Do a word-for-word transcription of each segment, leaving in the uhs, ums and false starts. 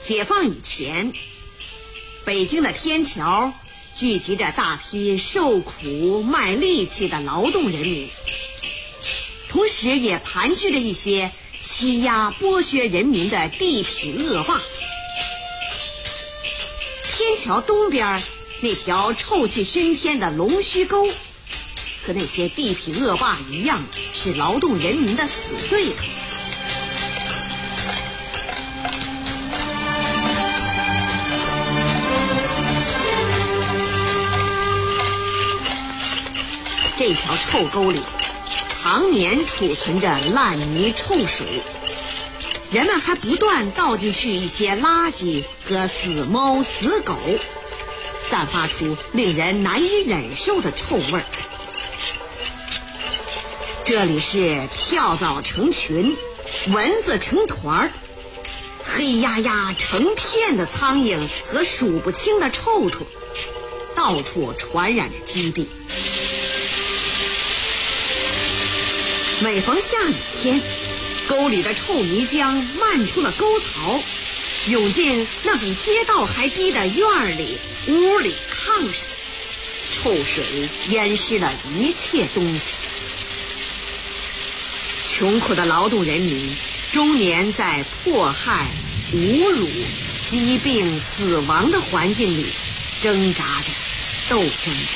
解放以前，北京的天桥聚集着大批受苦卖力气的劳动人民，同时也盘踞着一些欺压剥削人民的地痞恶霸。天桥东边那条臭气熏天的龙须沟，和那些地痞恶霸一样，是劳动人民的死对头。这条臭沟里常年储存着烂泥臭水，人们还不断倒进去一些垃圾和死猫死狗，散发出令人难以忍受的臭味儿。这里是跳蚤成群，蚊子成团，黑压压成片的苍蝇和数不清的臭虫，到处传染着疾病。每逢下雨天，沟里的臭泥浆漫出了沟槽，涌进那比街道还低的院里、屋里、炕上，臭水淹湿了一切东西。穷苦的劳动人民终年在迫害、侮辱、疾病、死亡的环境里挣扎着、斗争着。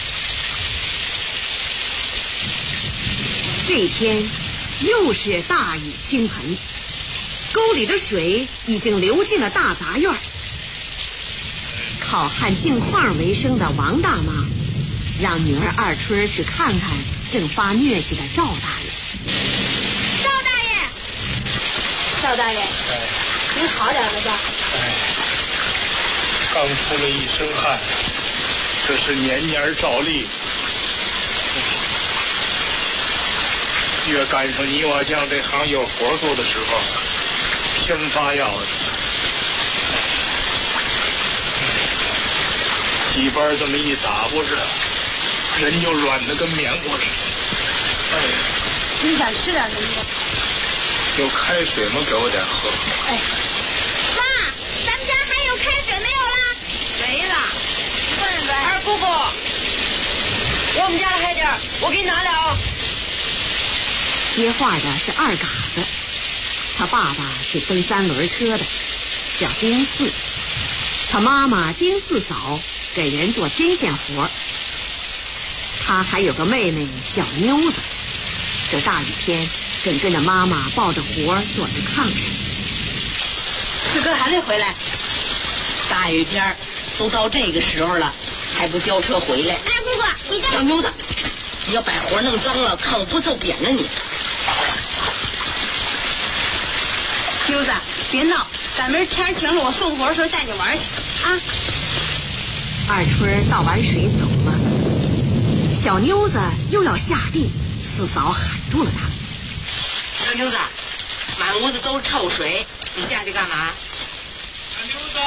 这一天又是大雨倾盆，沟里的水已经流进了大杂院。靠焊镜框为生的王大妈让女儿二春去看看正发疟疾的赵大爷。 赵大爷，赵大爷， 哎， 您好点了吧？ 哎，刚出了一身汗，这是年年照例。越赶上泥瓦匠这行有活做的时候，偏发药的。几班这么一打不着，人就软的跟棉花似的。哎， 您想吃点什么？ 有开水吗？给我点喝。 哎，妈，咱们家还有开水没有了？没了。问问。二姑姑，我们家还点儿，我给你拿点啊。 接话的是二嘎子，他爸爸是蹬三轮车的，叫丁四，他妈妈丁四嫂给人做针线活，他还有个妹妹小妞子。这大雨天正跟着妈妈抱着活坐在炕上。 四哥还没回来，大雨天都到这个时候了，还不交车回来？ 二姑姑，你小妞子，你要把活弄脏了，看我不揍扁了你！ 妞子，别闹，咱们天晴了，我送活的时候带你玩去啊！ 二春倒完水走了，小妞子又要下地，四嫂喊住了她。 小妞子，满屋子都是臭水，你下去干嘛？ 小妞子，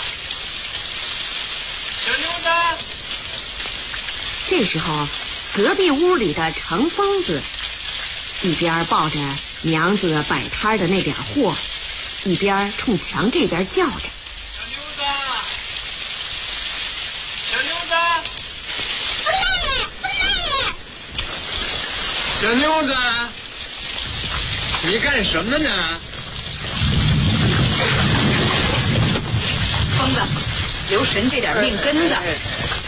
小妞子。 这时候，隔壁屋里的程疯子一边抱着娘子摆摊的那点货，一边冲墙这边叫着：“ 小妞子，小妞子， 冯大爷，冯大爷！” 小妞子，你干什么呢？ 疯子，留神这点命根子。